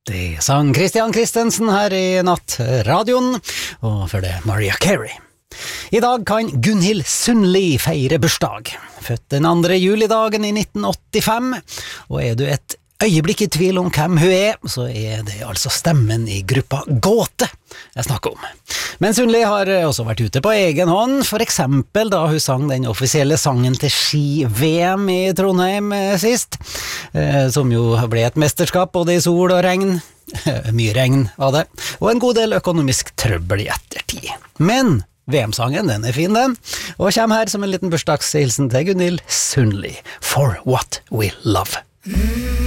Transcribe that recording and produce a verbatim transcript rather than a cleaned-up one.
Det sang Christian Christensen her i Nattradioen, og for det Mariah Carey. I dag kan Gunhild Sundli feire bursdag. Født den andre julidagen i nitten åttifem, og er du et øyeblikk i tvil om hvem hun er, så er det altså stemmen i gruppa Gåte jeg snakker om. Men Sundli har også vært ute på egen hånd, for eksempel da hun sang den offisielle sangen til ski-V M i Trondheim sist, som jo ble et mesterskap både i sol og regn. Mye regn var det, og en god del økonomisk trøbbel i ettertid. Men V M-sangen, den er fin den, og kommer her som en liten bursdagshilsen til Gunhild Sundli. For What We Love.